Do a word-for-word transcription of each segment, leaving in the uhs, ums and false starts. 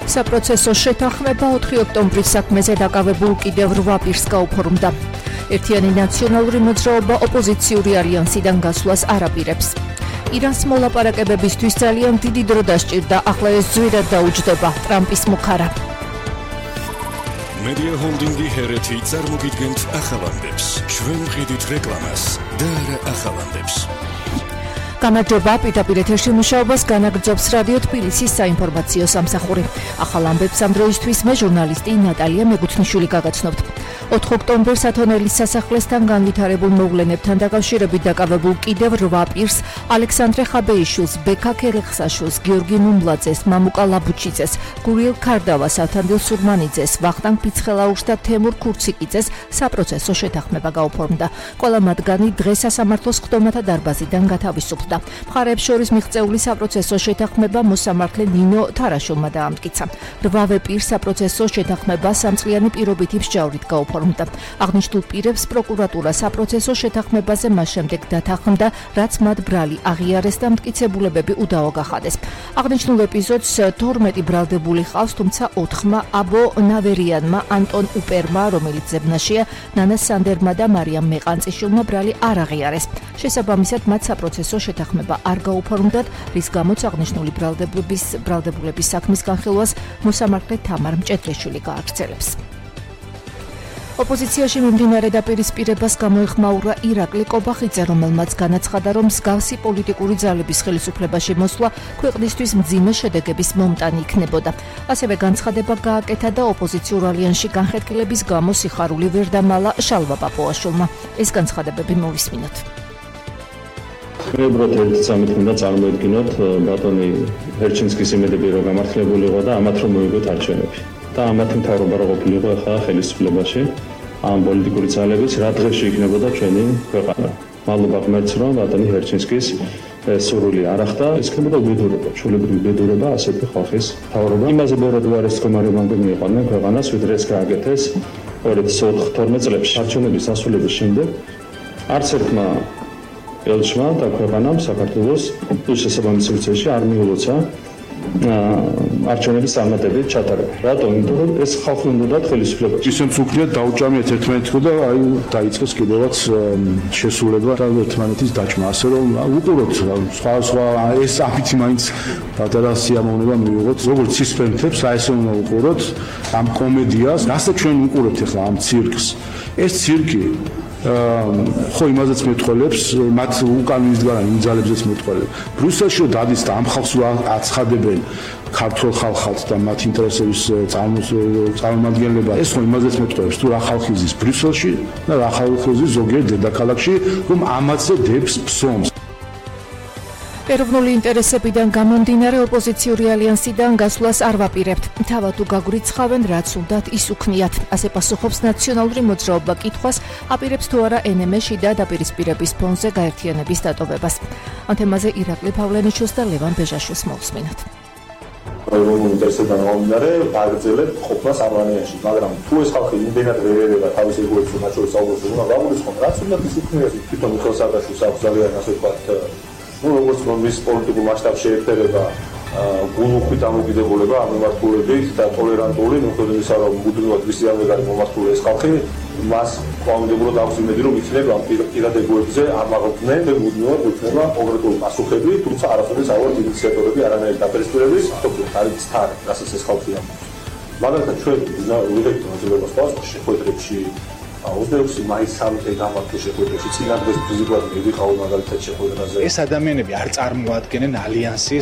საპროცესო შეთანხმება ოთხი ოქტომბრის საქმეზე დაკავებულ კიდევ რვა პირს გაუფორმდა. ერთიანი ნაციონალური მოძრაობა ოპოზიციური ალიანსიდან გასვლას არ აპირებს. ირანს მოლაპარაკებებისთვის ძალიან დიდი დრო დასჭირდა, ახლა ეს ძვირად დაუჯდება, ტრამპის მუქარა. მედია ჰოლდინგი ჰერეთი წარმოგიდგენთ ახალანდებს. ჩვენ ვყიდით რეკლამას და არა ახალანდებს. გამარჯობა, პირდაპირ ეთერში მუშაობას განაგრძობს რადიო თბილისის საინფორმაციო სამსახური. ახალ ამბებს ამ დროისთვის მე ჟურნალისტი ნატალია მეგუთნიშვილი გაგაცნობთ. ოთხ ოქტომბერს ათონელის სასახლესთან განვითარებულ მოვლენებთან დაკავშირებით დაკავებულ კიდევ რვა პირს ალექსანდრე ხაბეიშვილს, ბექა ქერეხსაშვილს, გიორგი ნუმბლაძეს, მამუკა ლაბუჩიძეს, გურიელ ქარდავას, ავთანდილ სურმანიძეს, ვახტანგ ფიცხელაურს და თემურ ქურციკიძეს საპროცესო შეთანხმება გაუფორმდა. ყველა მათგანი დღეს სასამართლოს ხდომათა დარბაზიდან გათავისუფლდა. მხარეებს შორის მიღწეული საპროცესო შეთანხმება მოსამართლე ნინო თარაშოვმა დაამტკიცა. რვავე პირს საპროცესო შეთანხმება სამწლიანი პირობითი მსჯავრით გაუფორმდა. აღნიშნულ პირებს პროკურატურა საპროცესო შეთანხმებაზე მას შემდეგ დათანხმდა, რაც მათ ბრალი აღიარეს და მტკიცებულებები უდავო გახადეს. აღნიშნულ ეპიზოდს თორმეტი ბრალდებული ჰყავს, თუმცა ოთხმა აბო ნავერიანმა, ანტონ უპერმა, რომელიც ზებნაშია, ნანა სანდერმა და მარიამ მეყანწიშვილმა ბრალი არ აღიარეს. შესაბამისად მათ საპროცესო შეთანხმება არ გაუფორმდათ, რის გამოც აღნიშნული ბრალდებულების ბრალდებულების საქმის განხილვას მოსამართლე თამარ მჭედლიშვილი გააგრძელებს. ოპოზიციაში მიმდინარე დაპირისპირებას გამოეხმაურა ირაკლი კობახიძე, რომელმაც განაცხადა, რომ მსგავსი პოლიტიკური ძალების ხელისუფლებაში მოსვლა ქვეყნისთვის მძიმე შედეგების მომტანი იქნებოდა. ასევე განცხადება გააკეთა და ოპოზიციურ ალიანსში განხეთქილების გამო სიხარული ვერ დამალა შალვა პაპუაშვილმა. ეს განცხადებები მოვისმინოთ. მეუბრად ერთ სამით უნდა წარმოედგინოთ ბატონი ჰერჩინსკის იმედები რომ გამართლებულიყო და ამათ რომ მოიგოთ არჩევნები. და ამათ მთავრობა რო ყოფილიყო ახლა ხელისუფლებაში, ამ პოლიტიკური ძალების რა დღეში იქნებოდა ჩვენი ქვეყანა. მადლობა ღმერთს რომ ბატონი ჰერჩინსკის სურვილი არ ახდა, ეს იქნებოდა უბედურება, ჩვეულებრივი უბედურება ასეთი ხალხის მთავრობა. იმაზე ბევრად უარესწრომარებამდე მიიყვანენ ქვეყანას, ვიდრე ეს გააკეთეს ორი ათას თორმეტ წლებში. არჩევნების დასრულების შემდეგ არც ერთმა ელჩმა და ქვეყანამ საქართველოს შესაბამის პროცესში არ მიულოცა არჩევნების წარმატებით ჩატარება. რატომ? იმიტომ რომ ეს ხალხი უნდა ხელისუფლებას. ისინი უქმნიათ დაუჭამიათ ერთმანეთს და აი დაიწყეს კიდევაც შესრულება და ერთმანეთის დაჭმა. ასე რომ უყუროთ სხვა სხვა ეს აფიცი მაინც პატარა სიამოვნება მივიღოთ. როგორც სისპემთებს აი ესე უნდა უყუროთ ამ კომედიას. რასაც ჩვენ უყურებთ ახლა ამ ცირკს. ეს ცირკი ხო იმაზეც მეტყოლებს, მათ უკან მისდგარან იმ ძალებზეც მეტყოლებს. ბრიუსელში რომ დადის და ამ ხალხს აცხადებენ ქართულ ხალხად და მათ ინტერესების წარმომადგენლება, ეს ხო იმაზეც მეტყოლებს, თუ რა ხალხი ზის ბრიუსელში და რა ხალხი ზის ზოგიერთ დედაქალაქში, რომ ამათზე დებს ფსომს. ეროვნული ინტერესებიდან გამომდინარე ოპოზიციური ალიანსიდან გასვლას არ ვაპირებთ. თავად თუ გაგვრიცხავენ, რაც უნდათ ის უქმნიათ. ასე პასუხობს ნაციონალური მოძრაობა კითხვას, აპირებს თუ არა εν ემ ე-ში და დაპირისპირების ფონზე გაერთიანების დატოვებას. ამ თემაზე ირაკლი ფავლენიშვილს და ლევან ბეჟაშვილს მოვსმინოთ. ეროვნული ინტერესებიდან გამომდინარე აგრძელებ ყოფნას ამ ალიანსში, მაგრამ თუ ეს ხალხი იმდენად ვერ ერევა თავის ეგოებს უნდა შორის აუგოს უნდა გამოგიცხონ, რაც უნდათ ის უქმნიათ. თვითონ მიხეილ სააკაშვილს აქვს ძალიან ასე ვთქვათ ну, როგორც რომ ის პოლიტიკურ მასშტაბში შეერთება გულუხვით დამოკიდებულება ამ მიმართულებით და ტოლერანტული, ну, ხოდო ისა რომ მუდმივად ვისიამეგარი მომართული ეს ხალხი, მას კვალიფიკაციურად აქვს იმედი რომ იქნება ამ პირადებებზე ამაღლდნენ და მუდმივად იქნება კონკრეტული პასუხები, თუმცა არასოდეს ავარ ინიციატორები არანაირი დაპირისპირების, თუმცა არის თარ, რასაც ეს ხალხი ამბობს. მაგალითად ჩვენ ვიღებთ მოძრაობას თავს შეხვედრებში ოცდაექვსი მაისის სამი გამართულ შეხვედრებში წინადღეს ფიზიკურად მივიყავ მაგალითად შეხვედრაზე. ეს ადამიანები არ წარმოადგენენ ალიანსის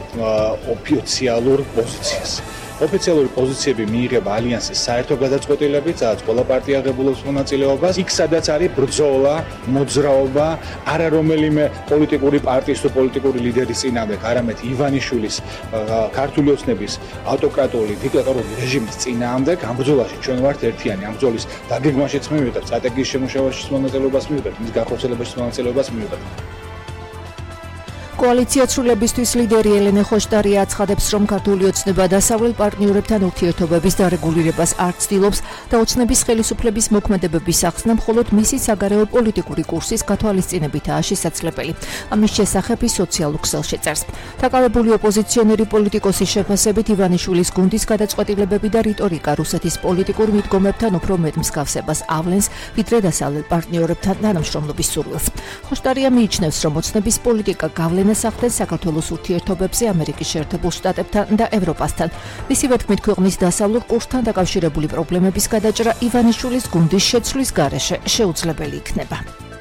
ოფიციალურ პოზიციას. ოფიციალური პოზიციები მიიღება ალიანსის საერთო გადაწყვეტილებით, სადაც ყველა პარტია ღებულობს მონაწილეობას. იქ სადაც არის ბრძოლა, მოძრაობა, არა რომელიმე პოლიტიკური პარტიის თუ პოლიტიკური ლიდერის წინააღმდეგ, არამედ ივანიშვილის ქართული ოცნების ავტოკრატიული დიქტატორული რეჟიმის წინააღმდეგ. ამ ბრძოლაში ჩვენ ვართ ერთიანი. ამ ბრძოლის დაგეგმვაშიც მივიღებთ, სტრატეგიის შემუშავებაშიც მონაწილეობას მივიღებთ, მის განხორციელებაშიც მონაწილეობას მივიღებთ. კოალიცია ცვლილებისთვის ლიდერი ელენე ხოშტარია აცხადებს, რომ ქართული ოცნება დასავლელ პარტნიორებთან ურთიერთობების დარეგულირებას არ ცდილობს და ოცნების ხელისუფლების მოქმედებების ახსნა მხოლოდ მისი საგარეო პოლიტიკური კურსის გათვალისწინებითაა შესაძლებელი. ამის შესახებ ის სოციალურ ქსელში წერს. დაკავებული ოპოზიციონერი პოლიტიკოსის შეფასებით ივანიშვილის გუნდის გადაწყვეტილებები და რიტორიკა რუსეთის პოლიტიკურ მიდგომებთან უფრო მეტ მსგავსებას ავლენს, ვიდრე დასავლელ პარტნიორებთან თანამშრომლობის სურვილს. ხოშტარია მიიჩნევს, რომ ოცნების პოლიტიკა გავლენას ახდენს საქართველოს ურთიერთობებზე ამერიკის შეერთებულ შტატებთან და ევროპასთან. მისივე თქმით, ქვეყნის დასავლურ კურსთან დაკავშირებული პრობლემების გადაჭრა ივანიშვილის გუნდის შეცვლის გარეშე შეუძლებელი იქნება.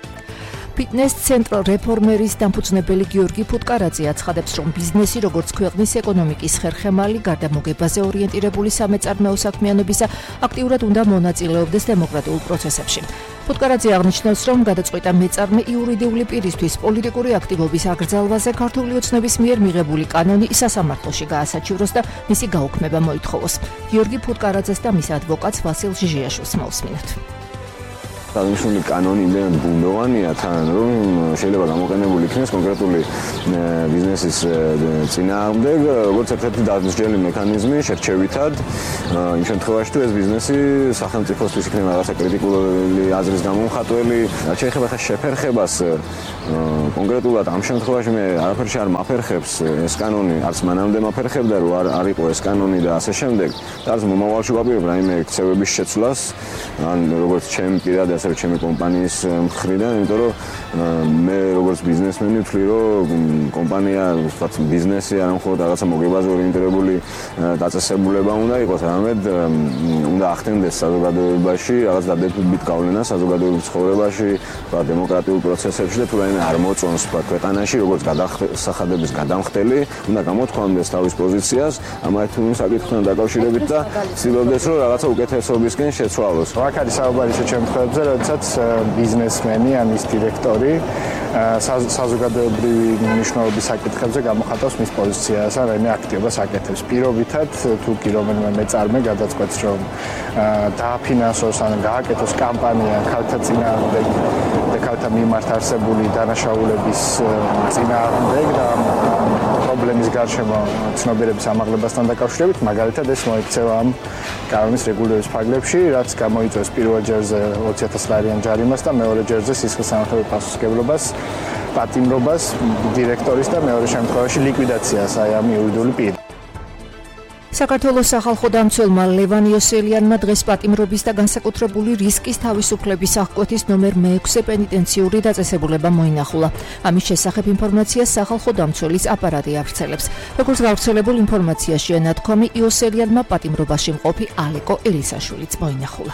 ფიტნეს ცენტრ რეფორმერის დამფუძნებელი გიორგი ფუტკარაძე აცხადებს, რომ ბიზნესი როგორც ქვეყნის ეკონომიკის ხერხემალი, გარდა მოგებაზე ორიენტირებული სამეწარმეო საქმიანობისა, აქტიურად უნდა მონაწილეობდეს დემოკრატიულ პროცესებში. ფუტკარაძე აღნიშნავს, რომ გადაწყვეტა მეწარმე იურიდიული პირისთვის პოლიტიკური აქტივობის აკრძალვაზე ქართული ოცნების მიერ მიღებული კანონი სასამართლოში გაასაჩივროს და მისი გაუქმება მოითხოვოს. გიორგი ფუტკარაძეს და მის ადვოკატს ვასილ ჟიჟიაშვილს მოусმინოთ. აღნიშნული კანონი იმდენად ბუნდოვანია თან, რომ შეიძლება გამოყენებული იქნეს კონკრეტული ბიზნესის წინააღმდეგ, როგორც ერთ-ერთი დამსჯელი მექანიზმი შერჩევითად, იმ შემთხვევაში, თუ ეს ბიზნესი სახელმწიფოსთვის იქნება რაღაცა კრიტიკული აზრის გამომხატველი. რაც შეეხება ხა შეფერხებას, კონკრეტულად ამ შემთხვევაში მე არაფერში არ მაფერხებს ეს კანონი, არც მანამდე მაფერხებდა, რომ არ არ იყო ეს კანონი და ასე შემდეგ. და არც მომავალში ვაპირებ რაიმე ქცევების შეცვლას, ან როგორც ჩემი პირადი ასევე ჩემი კომპანიის მხრიდან, იმიტომ რომ მე როგორც ბიზნესმენი ვთვლი, რომ კომპანია, ვთქვათ, ბიზნესი არა მხოლოდ რაღაცა მოგებაზე ორიენტირებული დაწესებულება უნდა იყოს, არამედ უნდა ახდენდეს საზოგადოებაში რაღაც დადებითი გავლენა საზოგადოების ცხოვრებაში, ვთქვათ, დემოკრატიულ პროცესებში და თუ რაიმე არ მოწონს, ვთქვათ, ქვეყანაში, როგორც გადასახადების გადამხდელი, უნდა გამოთქვამდეს თავის პოზიციას ამ ერთ საკითხთან დაკავშირებით და ცდილობდეს, რომ რაღაცა უკეთესობისკენ შეცვალოს. აქ არის საუბარი შემთხვევებზე, როდესაც ბიზნესმენი ან ის დირექტორი საზოგადოებრივი მნიშვნელობის საკითხებზე გამოხატავს მის პოზიციას ან რაიმე აქტივობას აკეთებს. პირობითად, თუ კი რომელიმე მეწარმე გადაწყვეტს, რომ დააფინანსოს ან გააკეთოს კამპანია ქალთა წინააღმდეგ და ქალთა მიმართ არსებული დანაშაულების წინააღმდეგ და პრობლემის გარშემო ცნობიერების ამაღლებასთან დაკავშირებით, მაგალითად ეს მოიქცევა ამ კანონის რეგულირების ფარგლებში, რაც გამოიწვევს პირველ ჯერზე ოცი ათას ლარიან ჯარიმას და მეორე ჯერზე სისხლის სამართლებრივ პასუხისმგებლობას, პატიმრობას დირექტორის და მეორე შემთხვევაში ლიკვიდაციას აი ამ იურიდიული პირის. საქართველოს სახალხო დამცველმა ლევან იოსელიანმა დღეს პატიმრობის და განსაკუთრებული რისკის თავისუფლების აღკვეთის ნომერ მეექვსე პენიტენციური დაწესებულება მოინახულა. ამის შესახებ ინფორმაციას სახალხო დამცველის აპარატი ავრცელებს. როგორც გავრცელებულ ინფორმაციაში ენათქვამი, იოსელიანმა პატიმრობაში მყოფი ალეკო ელისაშვილიც მოინახულა.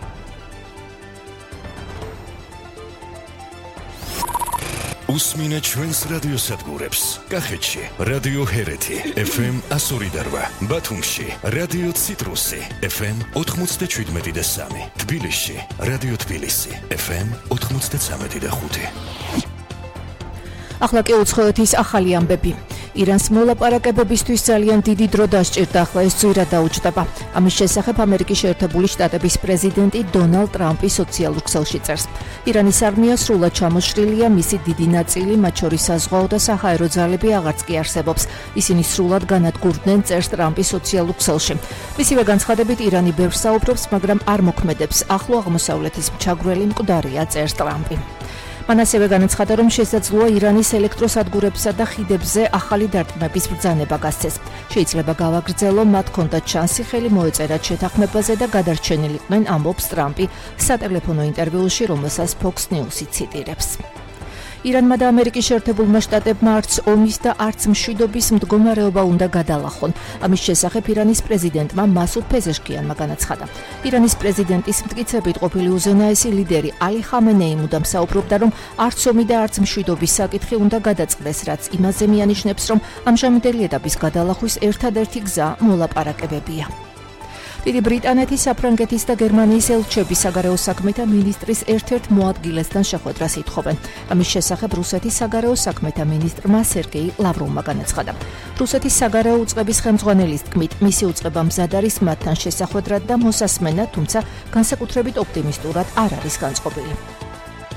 უსმინეთ ჩვენს რადიოსადგურებს. კახეთში რადიო ჰერეთი ეფ ემ ასორი და რვა, ბათუმში რადიო ციტრუსი ეფ ემ ოთხმოცდაშვიდმეტი და სამი, თბილისში რადიო თბილისი ეფ ემ ოთხმოცდაცამეტი და ხუთი. ახლა კი უცხოეთის ახალი ამბები. ირანს მოლაპარაკებებისთვის ძალიან დიდი დრო დასჭირდა, ახლა ეს ძვირად დაუჯდება. ამის შესახებ ამერიკის შეერთებული შტატების პრეზიდენტი დონალდ ტრამპი სოციალურ ქსელში წერს. ირანის არმია სრულად ჩამოშრილია, მისი დიდი ნაწილი, მათ შორის საზღვაო და საჰაერო ძალები აღარც კი არსებობს. ისინი სრულად განადგურდნენ, წერს ტრამპი სოციალურ ქსელში. მისივე განცხადებით, ირანი ბევრს საუბრობს, მაგრამ არ მოქმედებს. ახლო აღმოსავლეთის ჩაგვრელი მკვდარია, წერს ტრამპი. მან ასევე განაცხადა, რომ შესაძლოა ირანის ელექტროსადგურებსა და ხიდებზე ახალი დარტყმების ბრძანება გასცეს. შეიძლება გავაგრძელო, მათ ჰქონდათ შანსი ხელი მოეწერათ შეთანხმებაზე და გადარჩენილიყვნენ, ამბობს ტრამპი სატელეფონო ინტერვიუში, რომელსაც Fox News-ი ციტირებს. ირანმა და ამერიკის შეერთებულმა შტატებმა არც ომის და არც მშვიდობის მდგომარეობა უნდა გადალახონ. ამის შესახებ ირანის პრეზიდენტმა მასუდ პეზეშკიანმა განაცხადა. ირანის პრეზიდენტის მტკიცებით ყოფილი უზენაესი ლიდერი ალი ხამენეი მუდამ საუბრობდა, რომ არც ომი და არც მშვიდობის საკითხი უნდა გადაწყდეს, რაც იმაზე მიანიშნებს, რომ ამჟამინდელი ეტაპის გადალახვის ერთადერთი გზა მოლაპარაკებებია. დიდი ბრიტანეთის, საფრანგეთის და გერმანიის ელჩები საგარეო საქმეთა მინისტრის ერთ-ერთ მოადგილესთან შეხვედრას ითხოვენ. ამის შესახებ რუსეთის საგარეო საქმეთა მინისტრმა სერგეი ლავროვმა განაცხადა. რუსეთის საგარეო უწყების ხელმძღვანელის თქმით, მისი უწყება მზად არის მათთან შესახვედრად და მოსასმენად, თუმცა განსაკუთრებით ოპტიმისტურად არ არის განწყობილი.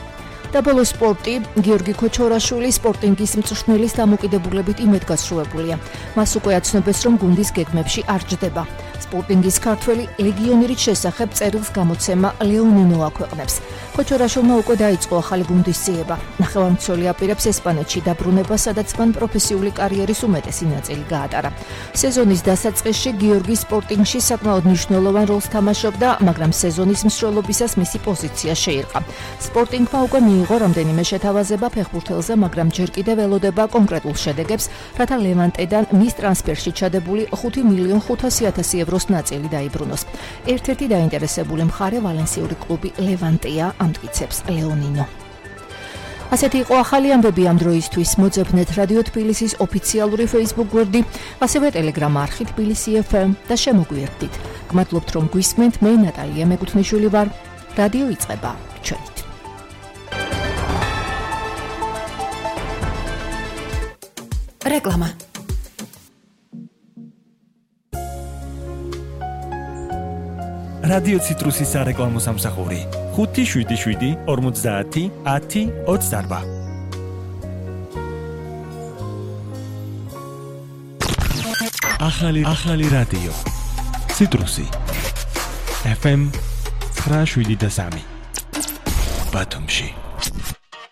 და ბოლო სპორტი, გიორგი ქოჩორაშვილი სპორტინგის მწვრთნელის დამოკიდებულებით იმედგაცრუებულია. მას უკვე აცნობეს, რომ გუნდის გეგმებში არ ჯდება. სპორტინგის ქართველი ლეგიონერით შესახებ წერილს გამოცემა ლეონინო აქვეყნებს. ქოჩორაშვილმა უკვე დაიწყო ახალი გუნდის ძიება. ნახევარმცველი აპირებს ესპანეთში დაბრუნება, სადაც მან პროფესიული კარიერის უმეტესი ნაწილი გაატარა. სეზონის დასაწყისში გიორგი სპორტინგში საკმაოდ მნიშვნელოვან როლს თამაშობდა, მაგრამ სეზონის მსვლელობისას მისი პოზიცია შეირყა. სპორტინგმა უკვე მიიღო რამდენიმე შეთავაზება ფეხბურთელზე, მაგრამ ჯერ კიდევ ველოდება კონკრეტულ შედეგებს, რათა ლევანტედან მის ტრანსფერში ჩადებული ხუთი მილიონი ხუთასი ათასი ევროს ნაწილი დაიბრუნოს. ერთ-ერთი დაინტერესებული მხარე ვალენსიური კლუბი ლევანტეა, ამტკიცებს ლეონინო. ასეთი იყო ახალი ამბები ამ დროისთვის. მოძებნეთ რადიო თბილისის ოფიციალური Facebook გვერდი, ასევე Telegram არხი თბილისი ეფ ემ და შემოგვიერთდით. გმადლობთ, რომ გვისმენთ. მე ნატალია მეკუთვნიშვილი ვარ. რადიო იწყება ჩვენით. რეკლამა. რადიო ციტრუსის სარეკლამო სამსახური ხუთი შვიდი შვიდი ორმოცდაათი ათი ოცდაარბა. ახალი ახალი რადიო ციტრუსი ეფ ემ ცხრა შვიდი და სამი ბათუმში.